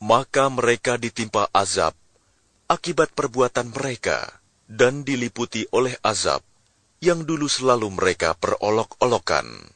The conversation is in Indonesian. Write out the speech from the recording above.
Maka mereka ditimpa azab akibat perbuatan mereka dan diliputi oleh azab yang dulu selalu mereka perolok-olokan.